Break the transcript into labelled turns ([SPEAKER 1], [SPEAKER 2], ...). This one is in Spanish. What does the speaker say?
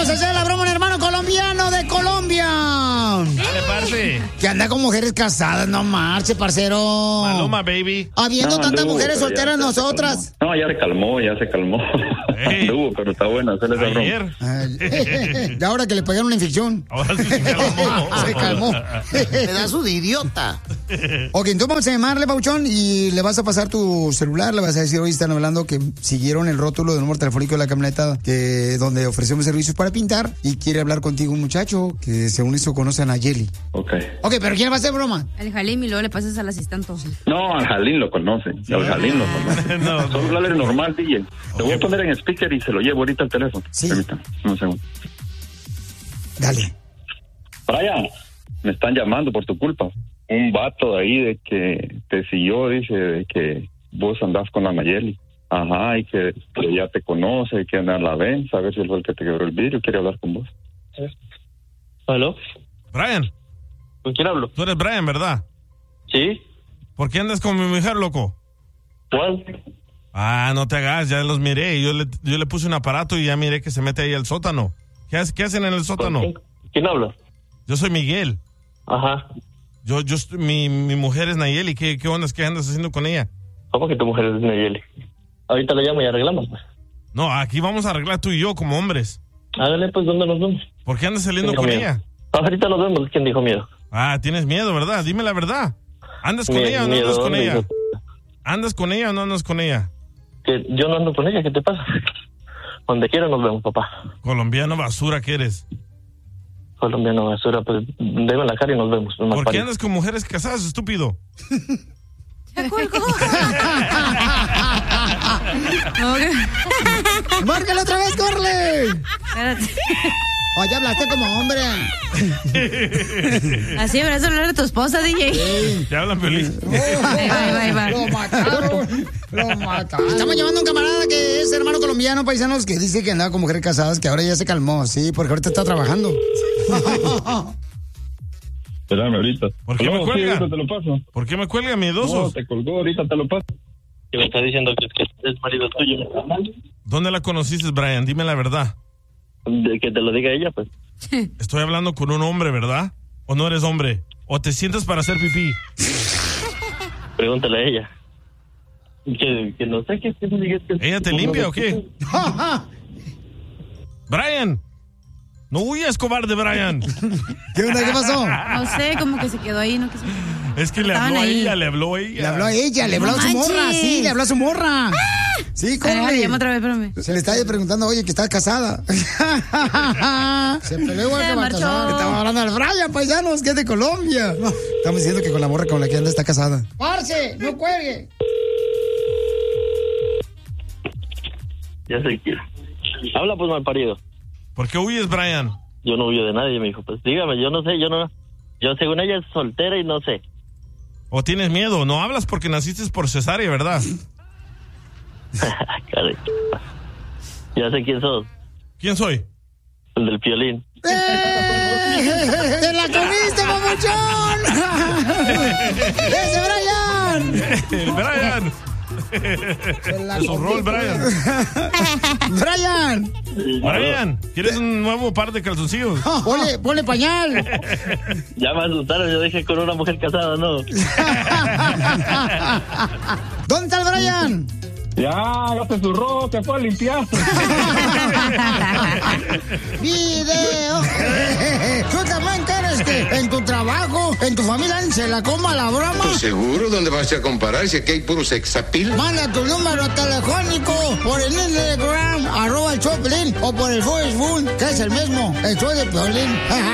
[SPEAKER 1] hacer la broma a un hermano colombiano de Colombia.
[SPEAKER 2] Dale, parce.
[SPEAKER 1] Que anda con mujeres casadas, no marche, parcero.
[SPEAKER 2] Maluma, baby.
[SPEAKER 1] Habiendo
[SPEAKER 3] No,
[SPEAKER 1] tantas
[SPEAKER 3] anduvo,
[SPEAKER 1] mujeres
[SPEAKER 3] pero
[SPEAKER 1] solteras
[SPEAKER 3] ya se
[SPEAKER 1] nosotras.
[SPEAKER 3] calmó. No, ya se calmó.
[SPEAKER 2] Ey.
[SPEAKER 3] Anduvo, pero está bueno hacerle esa broma.
[SPEAKER 2] Ayer.
[SPEAKER 1] Y ahora que le pegaron una infección.
[SPEAKER 2] Ahora sí se calmó.
[SPEAKER 1] Se calmó.
[SPEAKER 4] Pedazo de idiota.
[SPEAKER 1] Ok, entonces vamos a llamarle, Pauchón, y le vas a pasar tu celular, le vas a decir, hoy están hablando que siguieron el rótulo del número telefónico de la camioneta donde ofrecemos servicios para pintar y quiere hablar contigo un muchacho que según eso conoce a Nayeli.
[SPEAKER 3] Ok.
[SPEAKER 1] Ok, pero ¿quién va a hacer broma?
[SPEAKER 5] Al Jalim y luego le pasas al asistente.
[SPEAKER 3] No, al Jalín lo conoce. Al Jalín lo conoce.
[SPEAKER 2] No.
[SPEAKER 3] Solo hablarle normal, DJ. Te voy a poner en speaker y se lo llevo ahorita al teléfono.
[SPEAKER 1] Sí.
[SPEAKER 3] Permítame, un segundo.
[SPEAKER 1] Dale.
[SPEAKER 3] Brian, me están llamando por tu culpa. Un vato de ahí de que te siguió, dice, de que vos andás con la Nayeli. Ajá, y que ya te conoce, que anda en la ven, sabes si él fue el que te quebró el vidrio, quiere hablar con vos.
[SPEAKER 6] ¿Aló?
[SPEAKER 2] Brian,
[SPEAKER 6] ¿Con quién hablo?
[SPEAKER 2] tú eres Brian, ¿verdad?
[SPEAKER 6] ¿Sí?
[SPEAKER 2] ¿Por qué andas con mi mujer, loco?
[SPEAKER 6] ¿Cuál?
[SPEAKER 2] Ah, no te hagas, ya los miré. Yo le puse un aparato y ya miré que se mete ahí al sótano. ¿Qué hacen en el sótano?
[SPEAKER 6] ¿Quién habla?
[SPEAKER 2] Yo soy Miguel.
[SPEAKER 6] Ajá.
[SPEAKER 2] Mi mujer es Nayeli. ¿Qué onda? ¿Qué andas haciendo con ella?
[SPEAKER 6] ¿Cómo que tu mujer es Nayeli? Ahorita la llamo y arreglamos, pues.
[SPEAKER 2] No, aquí vamos a arreglar tú y yo como hombres.
[SPEAKER 6] Hágale, pues, ¿dónde nos vemos?
[SPEAKER 2] ¿Por qué andas saliendo
[SPEAKER 6] ¿Quién
[SPEAKER 2] con
[SPEAKER 6] dijo miedo?
[SPEAKER 2] ella?
[SPEAKER 6] Ahorita nos vemos, ¿quién dijo miedo?
[SPEAKER 2] Ah, tienes miedo, ¿verdad? Dime la verdad. ¿Andas con ella o no andas con ella? ¿Andas con ella o no andas con ella?
[SPEAKER 6] Que yo no ando con ella, ¿qué te pasa? Donde quiera nos vemos, papá.
[SPEAKER 2] Colombiano basura que eres.
[SPEAKER 6] Colombiano basura, pues, deme la cara y nos vemos.
[SPEAKER 2] ¿Por qué andas con mujeres casadas, estúpido?
[SPEAKER 5] ¡Ya colgó!
[SPEAKER 1] ¡Márcale otra vez, córrele!
[SPEAKER 5] Espérate.
[SPEAKER 1] Oye, hablaste como hombre.
[SPEAKER 5] Así deberías hablar de tu esposa, DJ.
[SPEAKER 2] Te hablan feliz.
[SPEAKER 5] Ahí va.
[SPEAKER 1] Lo mataron. Estamos llamando a un camarada que es hermano colombiano, paisanos, que dice que andaba con mujeres casadas, que ahora ya se calmó, sí, porque ahorita está trabajando.
[SPEAKER 3] Espérame ahorita.
[SPEAKER 2] ¿Por qué me cuelga?
[SPEAKER 3] Sí, ahorita te lo paso.
[SPEAKER 2] ¿Por qué me cuelga, miedoso?
[SPEAKER 3] No, te colgó, ahorita te lo paso.
[SPEAKER 6] Que me está diciendo que es marido tuyo.
[SPEAKER 2] ¿Dónde la conociste, Brian? Dime la verdad.
[SPEAKER 6] De que te lo diga ella, pues.
[SPEAKER 2] Estoy hablando con un hombre, ¿verdad? ¿O no eres hombre? ¿O te sientas para hacer pipí?
[SPEAKER 6] Pregúntale a ella. Que no sé qué me digas que...
[SPEAKER 2] ¿Ella te limpia o qué? Brian. No huyas, cobarde, Brian.
[SPEAKER 1] ¿Qué onda? ¿Qué pasó?
[SPEAKER 5] No sé, como que se quedó ahí, ¿no?
[SPEAKER 2] Es que le habló a ella.
[SPEAKER 1] Le habló a ella, le habló a su morra, sí, le habló a su morra. Sí,
[SPEAKER 5] córrele. Llama otra vez, espérame.
[SPEAKER 1] Se le está preguntando, oye, que estás casada. Se peleó igual que Baltasar. Estamos hablando del Brian, paisanos, que es de Colombia. Estamos diciendo que con la morra con la que anda está casada. ¡Parce! ¡No cuelgue!
[SPEAKER 6] Ya sé quién. Habla, pues, mal parido.
[SPEAKER 2] ¿Por qué huyes, Brian?
[SPEAKER 6] Yo no huyo de nadie, me dijo. Pues dígame, yo no sé, yo según ella es soltera y no sé.
[SPEAKER 2] ¿O tienes miedo? No hablas porque naciste por cesárea, ¿verdad?
[SPEAKER 6] Caray. Ya sé quién sos.
[SPEAKER 2] ¿Quién soy?
[SPEAKER 6] El del Piolín.
[SPEAKER 1] ¡Te la comiste, mamuchón! ¡Ese Brian!
[SPEAKER 2] ¡El Brian! Es su rol, Brian. Brian, ¿quieres un nuevo par de calzoncillos?
[SPEAKER 1] Ponle pañal.
[SPEAKER 6] Ya me asustaron, yo dije con una mujer casada, ¿no?
[SPEAKER 1] ¿Dónde está el Brian?
[SPEAKER 3] Ya, hágase su ropa, fue a limpiar.
[SPEAKER 1] ¡Video! ¿Tú también quieres que en tu trabajo, en tu familia, se la coma la broma?
[SPEAKER 7] Pues seguro, ¿dónde vas a comparar si aquí hay puro sexapil?
[SPEAKER 1] Manda tu número telefónico por el Instagram, @el Choplin, o por el Facebook, que es el mismo, el show de Piolín.